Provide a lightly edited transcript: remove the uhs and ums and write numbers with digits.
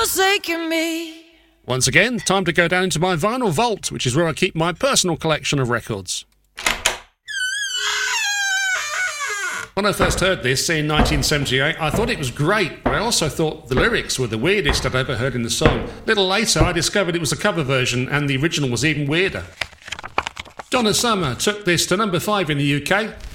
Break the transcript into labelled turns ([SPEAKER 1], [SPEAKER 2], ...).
[SPEAKER 1] forsaken me.
[SPEAKER 2] Once again, time to go down into my vinyl vault, which is where I keep my personal collection of records. When I first heard this in 1978, I thought it was great, but I also thought the lyrics were the weirdest I'd ever heard in the song. A little later, I discovered it was a cover version, and the original was even weirder. Donna Summer took this to number 5 in the UK.